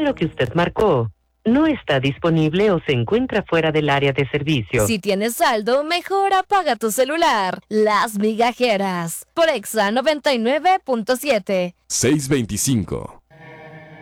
número que usted marcó no está disponible o se encuentra fuera del área de servicio. Si tienes saldo, mejor apaga tu celular. Las migajeras. Por Exa 99.7. 625.